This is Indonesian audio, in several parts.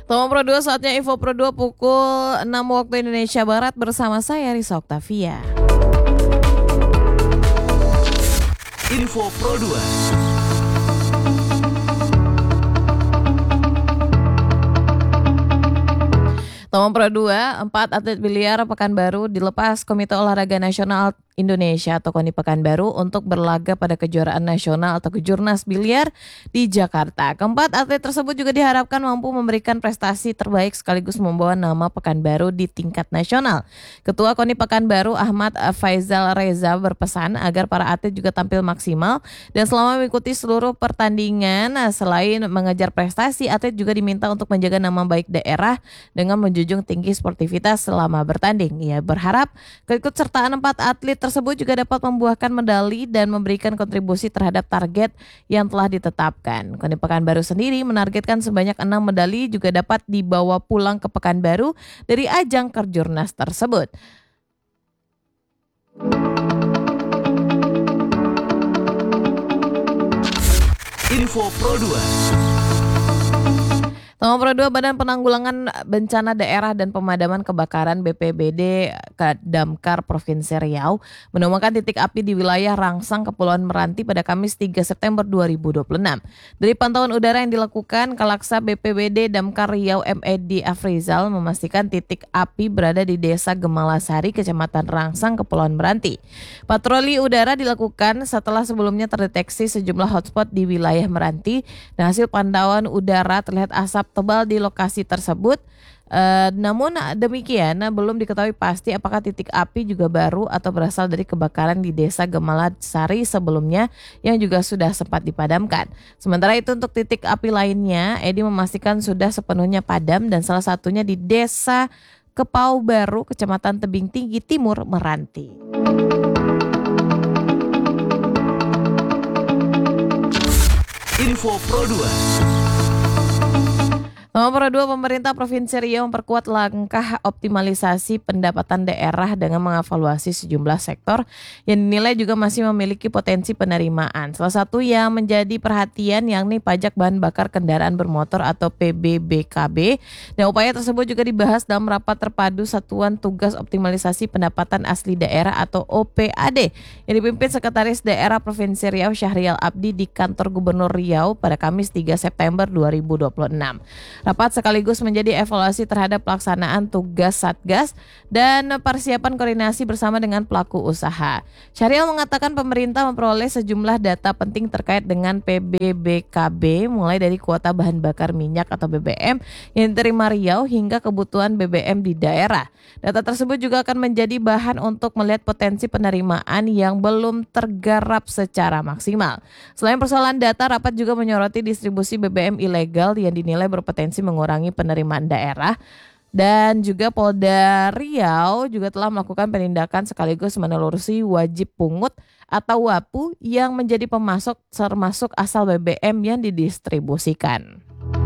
Tomo Pro 2, saatnya Info Pro 2 pukul 6 waktu Indonesia Barat bersama saya Risa Oktavia. Info Pro 2. Tomo Pro 2, 4 atlet biliar Pekanbaru dilepas Komite Olahraga Nasional Indonesia atau KONI Pekanbaru untuk berlaga pada kejuaraan nasional atau kejurnas biliar di Jakarta. Keempat atlet tersebut juga diharapkan mampu memberikan prestasi terbaik sekaligus membawa nama Pekanbaru di tingkat nasional. Ketua KONI Pekanbaru Ahmad Faizal Reza berpesan agar para atlet juga tampil maksimal dan selama mengikuti seluruh pertandingan. Selain mengejar prestasi, atlet juga diminta untuk menjaga nama baik daerah dengan menjunjung tinggi sportivitas selama bertanding. Ia berharap keikutsertaan 4 atlet tersebut juga dapat membuahkan medali dan memberikan kontribusi terhadap target yang telah ditetapkan. KONI Pekanbaru sendiri menargetkan sebanyak 6 medali juga dapat dibawa pulang ke Pekanbaru dari ajang Kejurnas tersebut. Info Pro 2. Tomo Pro 2, Badan Penanggulangan Bencana Daerah dan Pemadaman Kebakaran BPBD Damkar Provinsi Riau menemukan titik api di wilayah Rangsang, Kepulauan Meranti pada Kamis 3 September 2026. Dari pantauan udara yang dilakukan, Kalaksa BPBD Damkar Riau MED Afrizal memastikan titik api berada di Desa Gemalasari, Kecamatan Rangsang, Kepulauan Meranti. Patroli udara dilakukan setelah sebelumnya terdeteksi sejumlah hotspot di wilayah Meranti dan hasil pantauan udara terlihat asap tebal di lokasi tersebut. Namun demikian belum diketahui pasti apakah titik api juga baru atau berasal dari kebakaran di Desa Gemalasari sebelumnya yang juga sudah sempat dipadamkan. Sementara itu untuk titik api lainnya, Edi memastikan sudah sepenuhnya padam dan salah satunya di Desa Kepau Baru, Kecamatan Tebing Tinggi Timur, Meranti. Info Pro 2. Nomor 2, pemerintah Provinsi Riau memperkuat langkah optimalisasi pendapatan daerah dengan mengevaluasi sejumlah sektor yang dinilai juga masih memiliki potensi penerimaan. Salah satu yang menjadi perhatian yakni pajak bahan bakar kendaraan bermotor atau PBBKB. Dan upaya tersebut juga dibahas dalam rapat terpadu Satuan Tugas Optimalisasi Pendapatan Asli Daerah atau OPAD yang dipimpin Sekretaris Daerah Provinsi Riau Syahrial Abdi di Kantor Gubernur Riau pada Kamis 3 September 2026. Rapat sekaligus menjadi evaluasi terhadap pelaksanaan tugas Satgas dan persiapan koordinasi bersama dengan pelaku usaha. Syahrial mengatakan pemerintah memperoleh sejumlah data penting terkait dengan PBBKB mulai dari kuota bahan bakar minyak atau BBM yang diterima Riau hingga kebutuhan BBM di daerah. Data tersebut juga akan menjadi bahan untuk melihat potensi penerimaan yang belum tergarap secara maksimal. Selain persoalan data, rapat juga menyoroti distribusi BBM ilegal yang dinilai berpotensi mengurangi penerimaan daerah. Dan juga Polda Riau juga telah melakukan penindakan sekaligus menelusuri wajib pungut atau WAPU yang menjadi pemasok termasuk asal BBM yang didistribusikan.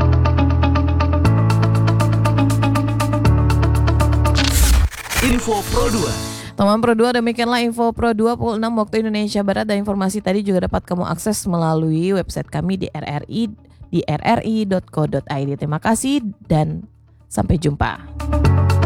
Info Pro 2. Teman Pro 2, demikianlah Info Pro 2 pukul 6 waktu Indonesia Barat, dan informasi tadi juga dapat kamu akses melalui website kami di rri.co.id. Terima kasih dan sampai jumpa.